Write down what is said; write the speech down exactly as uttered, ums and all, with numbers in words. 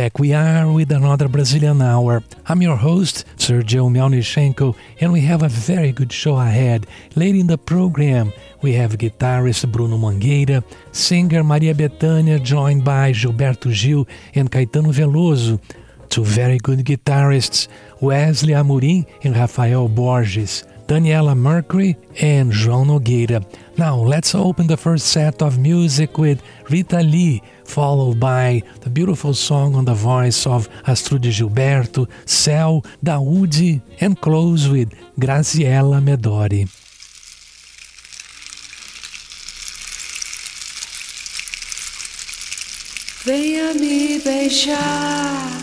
back we are with another Brazilian Hour. I'm your host, Sergio Melnichenko, and we have a very good show ahead. Later in the program, we have guitarist Bruno Mangueira, singer Maria Bethânia, joined by Gilberto Gil and Caetano Veloso. Two very good guitarists, Wesley Amorim and Rafael Borges, Daniela Mercury and João Nogueira. Now let's open the first set of music with Rita Lee, followed by the beautiful song on the voice of Astrud Gilberto, Céu, Daoud, and close with Graziella Medori. Venha me beijar,